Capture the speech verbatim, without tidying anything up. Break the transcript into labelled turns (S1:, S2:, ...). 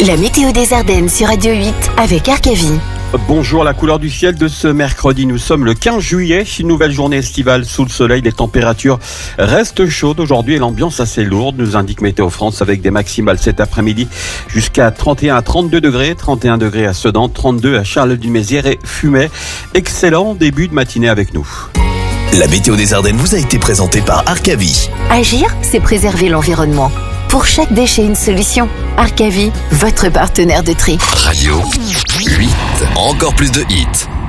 S1: La météo des Ardennes sur Radio huit avec Arcavi.
S2: Bonjour, la couleur du ciel de ce mercredi. Nous sommes le quinze juillet, une nouvelle journée estivale sous le soleil. Les températures restent chaudes aujourd'hui et l'ambiance assez lourde, nous indique Météo France, avec des maximales cet après-midi jusqu'à trente et un à trente-deux degrés, trente et un degrés à Sedan, trente-deux à Charles-de-Mézières et Fumay. Excellent début de matinée avec nous.
S3: La météo des Ardennes vous a été présentée par Arcavi.
S1: Agir, c'est préserver l'environnement. Pour chaque déchet, une solution. Arcavi, votre partenaire de tri.
S3: Radio huit. Encore plus de hits.